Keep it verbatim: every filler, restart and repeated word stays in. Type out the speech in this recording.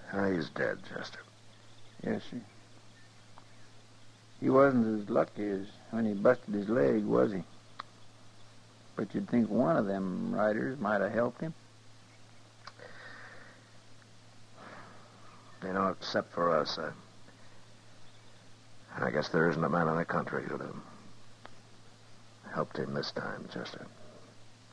Ah, he's dead, Chester. Yes, sir. He wasn't as lucky as when he busted his leg, was he? But you'd think one of them riders might have helped him. You know, except for us, I, I guess there isn't a man in the country who'd have helped him this time, Chester.